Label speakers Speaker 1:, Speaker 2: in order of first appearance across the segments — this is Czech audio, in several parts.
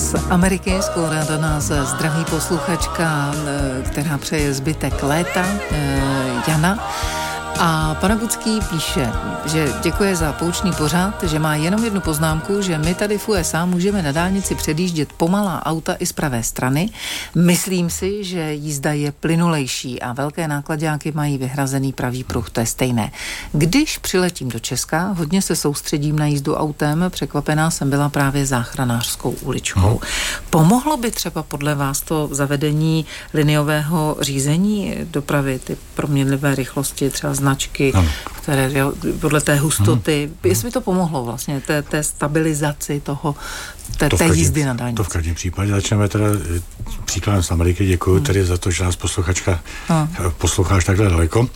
Speaker 1: Z Ameriky, z Colorada nás zdraví posluchačka, která přeje zbytek léta, Jana. A pana Bucký píše, že děkuje za poučný pořad, že má jenom jednu poznámku, že my tady v USA můžeme na dálnici předjíždět pomalá auta i z pravé strany. Myslím si, že jízda je plynulejší a velké náklaďáky mají vyhrazený pravý pruh, to je stejné. Když přiletím do Česka, hodně se soustředím na jízdu autem, překvapená jsem byla právě záchranářskou uličkou. Pomohlo by třeba podle vás to zavedení liniového řízení dopravy, ty proměnlivé rychlosti, třeba značky, které podle té hustoty, jestli by to pomohlo vlastně té stabilizaci té jízdy na dálnici?
Speaker 2: To v každém případě. Začneme teda příkladem z Ameriky. Děkuji tedy za to, že nás posloucháš takhle daleko.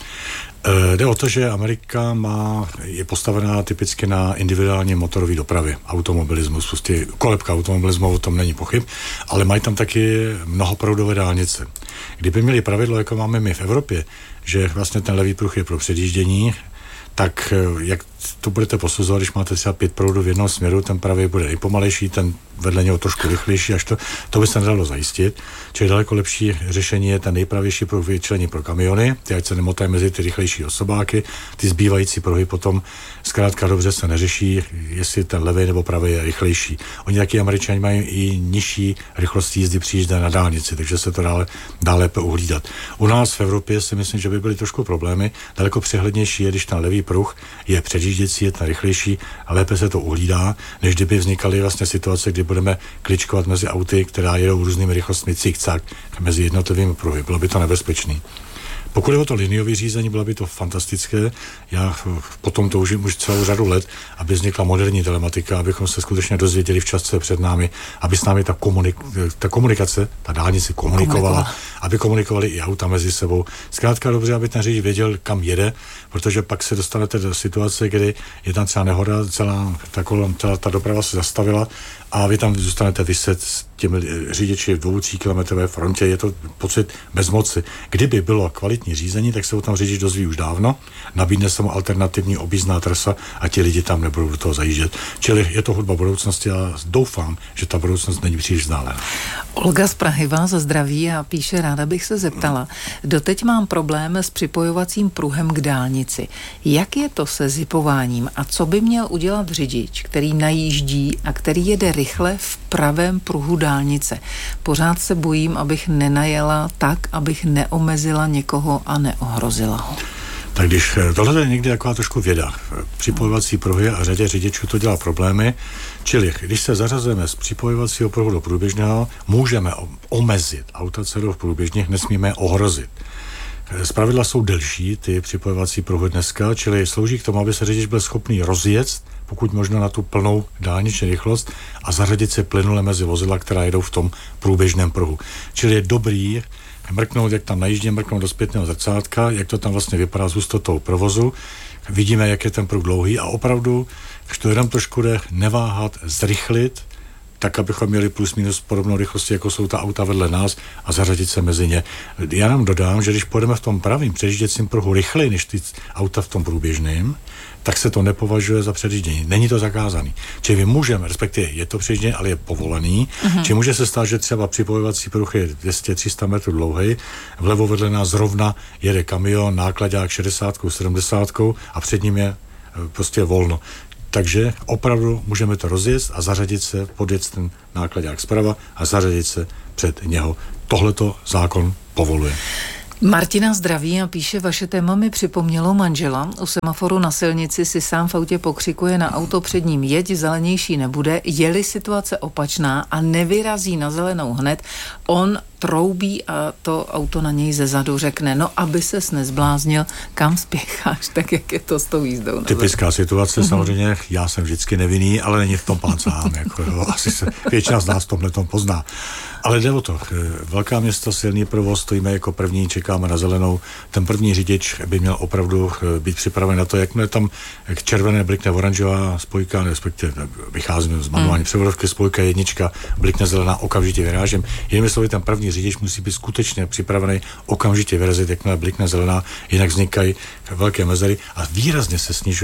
Speaker 2: Jde o to, že Amerika je postavená typicky na individuální motorové dopravy, automobilismus, prostě kolebka automobilismu, o tom není pochyb, ale mají tam taky mnohoproudové dálnice. Kdyby měli pravidlo, jako máme my v Evropě, že vlastně ten levý pruh je pro předjíždění, tak jak to budete posuzovat, když máte třeba 5 proudů v jednom směru, ten pravý bude nejpomalejší, ten vedle něho trošku rychlejší, až to by se nedalo zajistit. Čili daleko lepší řešení je ten nejpravější pruh vyčlený pro kamiony, ty ať se nemotají mezi ty rychlejší osobáky, ty zbývající pruhy potom zkrátka dobře se neřeší, jestli ten levý nebo pravý je rychlejší. Oni taky Američani mají i nižší rychlost jízdy přijížděné na dálnici, takže se to dá lépe uhlídat. U nás v Evropě si myslím, že by byly trošku problémy. Daleko přehlednější je, když ten levý pruh je předjíždějící, je ten rychlejší a lépe se to uhlídá, než kdyby vznikaly vlastně situace, kdy budeme kličkovat mezi auty, která jedou různými rychlostmi cikcak mezi jednotlivými pruhy. Bylo by to nebezpečné. Pokud je o to liniové řízení, bylo by to fantastické. Já potom toužím už celou řadu let, aby vznikla moderní telematika, abychom se skutečně dozvěděli včas, co je před námi, aby s námi ta komunikace, ta dálnice komunikovala, aby komunikovali i auta mezi sebou. Zkrátka dobře, aby ten řidič věděl, kam jede, protože pak se dostanete do situace, kdy je tam třeba nehoda, celá ta doprava se zastavila a vy tam zůstanete vyset s těmi řidiči v 2-3 kilometrové frontě, je to pocit bezmoci. Kdyby bylo kvalitní řízení, tak se ho tam řidič dozví už dávno, nabídne se mu alternativní objízdná trasa a ti lidi tam nebudou do toho zajíždět. Čili je to hudba budoucnosti a doufám, že ta budoucnost není příliš vzdálená.
Speaker 1: Olga z Prahy vás zdraví a píše, ráda bych se zeptala. Doteď mám problém s připojovacím pruhem k dálnici. Jak je to se zipováním a co by měl udělat řidič, který najíždí a který jede rychle v pravém pruhu dálnice? Pořád se bojím, abych nenajela tak, abych neomezila někoho a neohrozila ho.
Speaker 2: Tak když tohle je někdy taková trošku věda. Připojovací pruhy a řadě řidičů to dělá problémy, čili když se zařazujeme z připojovacího pruhu do průběžného, můžeme omezit auta, co jdou v průběžných, nesmíme je ohrozit. Zpravidla jsou delší, ty připojovací pruhy dneska, čili slouží k tomu, aby se řidič byl schopný rozjet, pokud možno na tu plnou dálniční rychlost a zařadit se plynule mezi vozidla, která jedou v tom průběžném pruhu. Čili je dobrý mrknout, jak tam najíždím, mrknout do zpětného zrcátka, jak to tam vlastně vypadá s hustotou provozu. Vidíme, jak je ten pruh dlouhý a opravdu, když to jenom trošku jde, neváhat, zrychlit, tak, abychom měli plus minus podobnou rychlosti, jako jsou ta auta vedle nás a zařadit se mezi ně. Já nám dodám, že když půjdeme v tom pravým předjížděcím pruhu rychleji než ty auta v tom průběžným, tak se to nepovažuje za předjíždění. Není to zakázaný. Čili my můžeme, respektive je to předjíždění, ale je povolený. Čili může se stát, že třeba připojovací pruh je 200-300 metrů dlouhý, vlevo vedle nás zrovna jede kamion, nákladák 60, 70 a před ním je prostě volno. Takže opravdu můžeme to rozjet a zařadit se, podjet ten nákladák zprava a zařadit se před něho. Tohleto zákon povoluje.
Speaker 1: Martina zdraví a píše, vaše téma mi připomnělo manžela. U semaforu na silnici si sám v autě pokřikuje na auto před ním, jeď, zelenější nebude, je-li situace opačná a nevyrazí na zelenou hned, on troubí a to auto na něj zezadu řekne, no aby ses nezbláznil, kam spěcháš, tak jak je to s tou jízdou.
Speaker 2: Typická situace, samozřejmě, já jsem vždycky nevinný, ale není v tom pán sám, asi se většina z nás v tomhletom pozná. Ale jde o to, velká města, silný provoz, stojíme jako první, čekáme na zelenou. Ten první řidič by měl opravdu být připraven na to, jakmile tam k červené blikne oranžová spojka, respektive vycházíme z manuální převodovky, spojka jednička, blikne zelená, okamžitě vyrážím. Jinými slovy, ten první řidič musí být skutečně připravený okamžitě vyrazit, jakmile blikne zelená, jinak vznikají velké mezery a výrazně se snižuje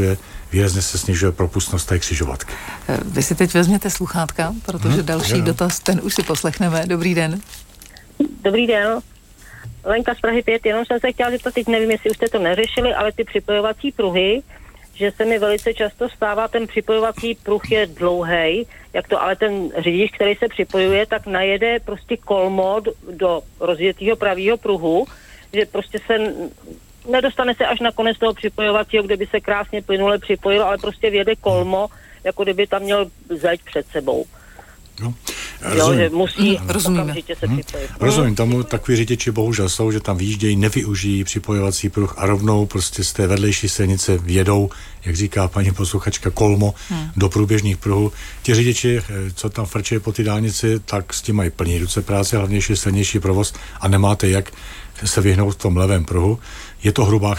Speaker 2: výrazně se snižuje propustnost té křižovatky.
Speaker 1: Vy si teď vezměte sluchátka, protože další dotaz, ten už si poslechneme. Dobrý den.
Speaker 3: Dobrý den. Lenka z Prahy 5, jenom jsem se chtěla zeptat, teď nevím, jestli už jste to neřešili, ale ty připojovací pruhy, že se mi velice často stává, ten připojovací pruh je dlouhej, jak to ale ten řidič, který se připojuje, tak najede prostě kolmo do rozjetého pravého pruhu, že prostě se nedostane se až na konec toho připojovacího, kde by se krásně plynule připojil, ale prostě vjede kolmo, jako kdyby tam měl zeď před sebou.
Speaker 2: No,
Speaker 3: jo, že musí okamžitě se připojit.
Speaker 2: Rozumím tomu, takový řidiči bohužel jsou, že tam vyjíždějí, nevyužijí připojovací pruh a rovnou prostě z té vedlejší silnice vjedou, jak říká paní posluchačka, kolmo do průběžných pruhů. Ti řidiči, co tam frčejí po ty dálnici, tak s tím mají plný ruce práce, hlavnější silnější provoz a nemáte jak se vyhnout v tom levém pruhu. Je to hrubá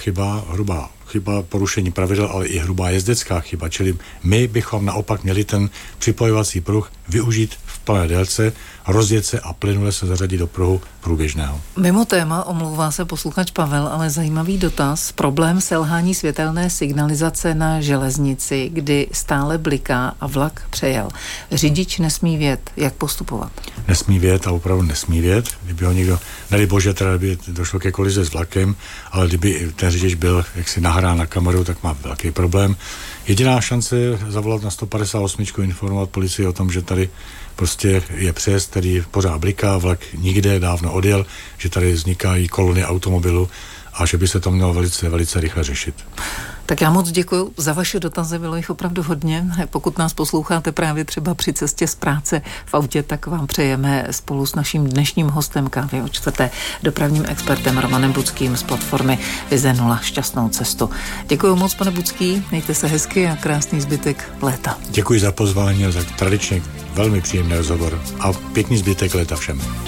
Speaker 2: chyba porušení pravidel, ale i hrubá jezdecká chyba, čili my bychom naopak měli ten připojovací pruh využít v plné délce, rozjet se a plynule se zařadit do pruhu průběžného.
Speaker 1: Mimo téma omlouvá se posluchač Pavel, ale zajímavý dotaz. Problém selhání světelné signalizace na železnici, kdy stále bliká a vlak přejel. Řidič nesmí vjet. Jak postupovat?
Speaker 2: Nesmí vjet a opravdu nesmí vjet. Kdyby ho někdo, nedej bože, teda by došlo ke kolize s vlakem, ale kdyby ten řidič byl jaksi nahrán na kameru, tak má velký problém. Jediná šance je zavolat na 158, informovat policii o tom, že tady prostě je přejezd, který pořád bliká, vlak nikde dávno odjel, že tady vznikají kolony automobilů a že by se to mělo velice, velice rychle řešit.
Speaker 1: Tak já moc děkuji za vaše dotazy, bylo jich opravdu hodně. Pokud nás posloucháte právě třeba při cestě z práce v autě, tak vám přejeme spolu s naším dnešním hostem Kávy o čtvrté, dopravním expertem Romanem Buckým z platformy Vize 0 šťastnou cestu. Děkuji moc, pane Bucký, mějte se hezky a krásný zbytek léta.
Speaker 2: Děkuji za pozvání a za tradičně velmi příjemný rozhovor a pěkný zbytek léta všem.